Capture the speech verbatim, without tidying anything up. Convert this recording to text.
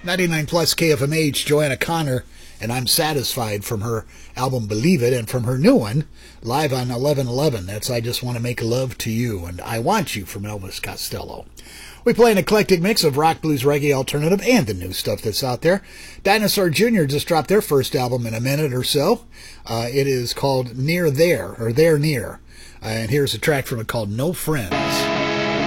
ninety-nine plus K F M H, Joanna Connor, and I'm Satisfied from her album Believe It, and from her new one, live on eleven eleven. That's I Just Want to Make Love to You, and I Want You from Elvis Costello. We play an eclectic mix of rock, blues, reggae, alternative, and the new stuff that's out there. Dinosaur Junior just dropped their first album in a minute or so. Uh, it is called Near There, or There Near. Uh, and here's a track from it called No Friends.